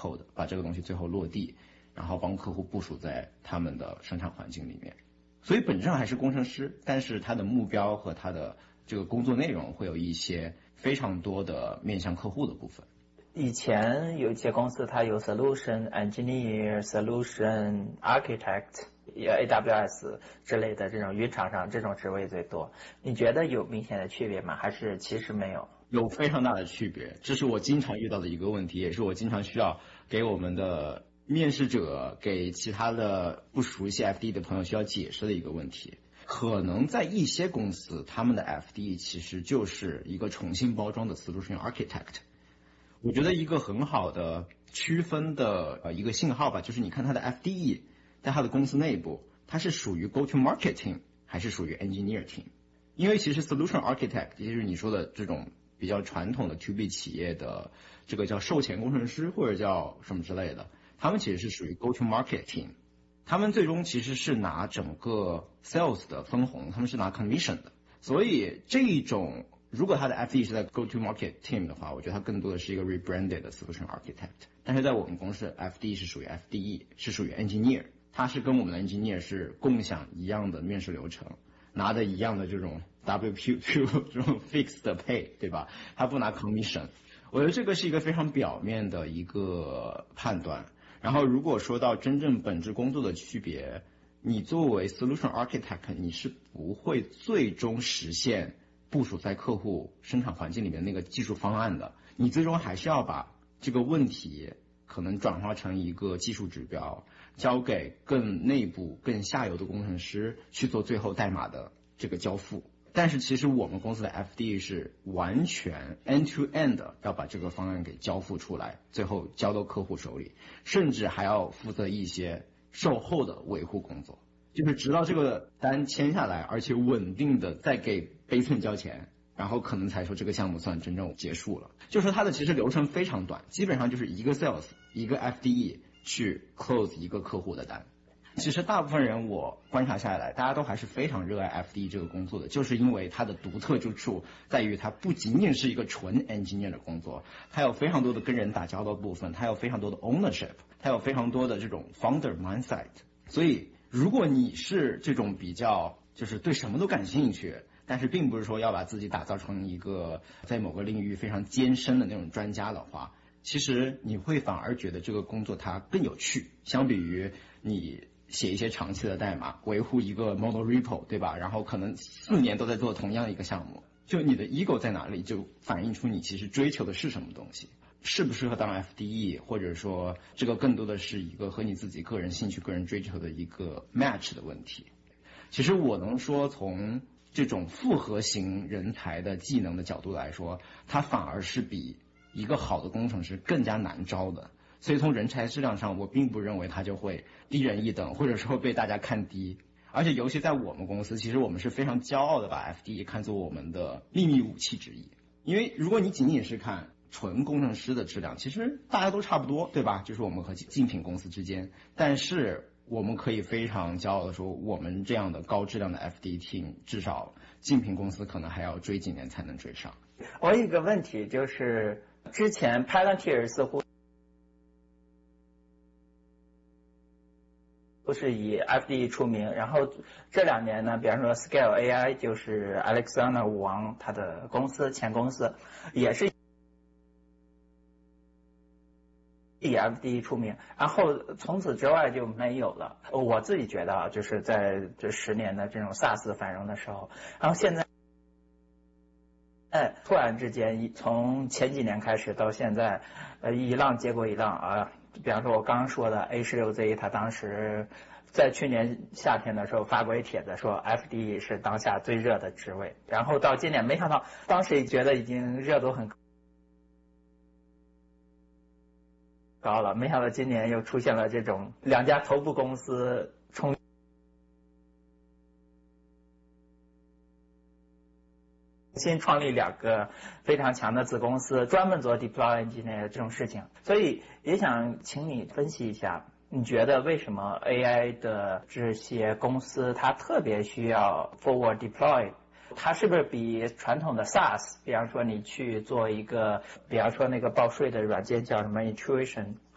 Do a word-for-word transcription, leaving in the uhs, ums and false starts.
code， 把这个东西最后落地，然后帮客户部署在他们的生产环境里面。所以本质上还是工程师，但是他的目标和他的这个工作内容会有一些非常多的面向客户的部分。 以前有一些公司它有 solution engineer、solution architect、A W S 之类的这种云厂商这种职位最多。你觉得有明显的区别吗？还是其实没有？ 有非常大的区别，这是我经常遇到的一个问题，也是我经常需要给我们的面试者、给其他的不熟悉 F D E 的朋友需要解释的一个问题。可能在一些公司，他们的 F D E 其实就是一个重新包装的 solution architect。我觉得一个很好的区分的呃一个信号吧，就是你看他的 F D E 在他的公司内部，它是属于 go to market team 还是属于 engineer team？ 因为其实 solution architect 也就是你说的这种比较传统的 to B 企业的这个叫售前工程师或者叫什么之类的，他们其实是属于 go to market team， 他们最终其实是拿整个 sales 的分红，他们是拿 commission 的。所以这种如果他的 F D E 是在 go to market team 的话，我觉得他更多的是一个 rebranded 的 solution architect。但是在我们公司 F D E 是属于 F D E， 是属于 engineer， 他是跟我们的 engineer 是共享一样的面试流程，拿的一样的这种 W Q Q 这种 fixed 的 pay， 对吧？他不拿 commission。我觉得这个是一个非常表面的一个判断。然后如果说到真正本质工作的区别，你作为 solution architect， 你是不会最终实现部署在客户生产环境里面那个技术方案的，你最终还是要把这个问题可能转化成一个技术指标，交给更内部更下游的工程师去做最后代码的这个交付。但是其实我们公司的 F D E 是完全 end to end 的要把这个方案给交付出来，最后交到客户手里，甚至还要负责一些售后的维护工作，就是直到这个单签下来，而且稳定的再给杯寸交钱，然后可能才说这个项目算真正结束了。就是说它的其实流程非常短，基本上就是一个 sales 一个 F D E 去 close 一个客户的单。其实大部分人我观察下来，大家都还是非常热爱 F D E 这个工作的，就是因为它的独特之处在于它不仅仅是一个纯 engineer 的工作，它有非常多的跟人打交道的部分，它有非常多的 ownership， 它有非常多的这种 founder mindset。所以如果你是这种比较就是对什么都感兴趣，但是并不是说要把自己打造成一个在某个领域非常艰深的那种专家的话，其实你会反而觉得这个工作它更有趣，相比于你写一些长期的代码，维护一个 model repo， 对吧？然后可能四年都在做同样一个项目，就你的 ego 在哪里，就反映出你其实追求的是什么东西，适不适合当 F D E， 或者说这个更多的是一个和你自己个人兴趣、个人追求的一个 match 的问题。其实我能说，从这种复合型人才的技能的角度来说，它反而是比一个好的工程师更加难招的。所以从人才质量上，我并不认为他就会低人一等，或者说被大家看低。而且尤其在我们公司，其实我们是非常骄傲的把 F D E 看作我们的秘密武器之一。因为如果你仅仅是看纯工程师的质量，其实大家都差不多，对吧？就是我们和竞品公司之间，但是我们可以非常骄傲的说，我们这样的高质量的 F D E team， 至少竞品公司可能还要追几年才能追上。 我有一个问题，就是之前 Palantir 似乎不是以 F D E 出名，然后这两年呢，比方说 Scale A I 就是 Alexander 武王他的公司前公司也是以 F D E 出名，然后从此之外就没有了。我自己觉得啊，就是在这十年的这种 SaaS 繁荣的时候，然后现在哎，突然之间从前几年开始到现在，呃，一浪接过一浪啊。比方说我刚刚说的 A 十六 Z， 他当时在去年夏天的时候发过一帖子说 F D E 是当下最热的职位，然后到今年没想到当时也觉得已经热度很高了，没想到今年又出现了这种两家头部公司冲新创立两个非常强的子公司，专门做 deploy engineer 这种事情，所以也想请你分析一下，你觉得为什么 A I 的这些公司它特别需要 forward deploy？ 它是不是比传统的 SaaS， 比方说你去做一个，比方说那个报税的软件叫什么 Intuition